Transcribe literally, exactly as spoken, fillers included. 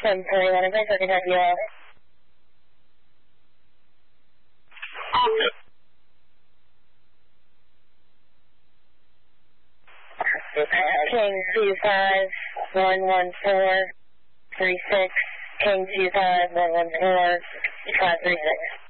seven four one, if I can have you out. King two five one one four three six, King two five one one four five three six.